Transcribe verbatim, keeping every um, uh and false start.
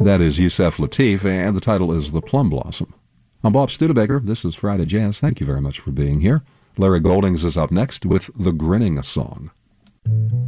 That is Yusef Lateef, and the title is The Plum Blossom. I'm Bob Studebaker. This is Friday Jazz. Thank you very much for being here. Larry Goldings is up next with The Grinning Song.